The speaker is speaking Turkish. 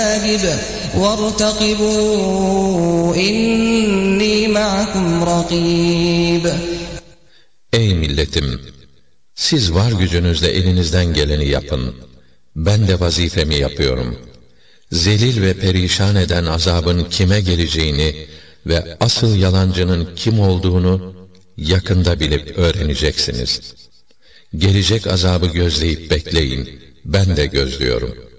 وَارْتَقِبُوا إِنِّي مَعَكُمْ رَقِيبٌ. Ey milletim! Siz var gücünüzle elinizden geleni yapın. Ben de vazifemi yapıyorum. Zelil ve perişan eden azabın kime geleceğini ve asıl yalancının kim olduğunu yakında bilip öğreneceksiniz. Gelecek azabı gözleyip bekleyin. Ben de gözlüyorum.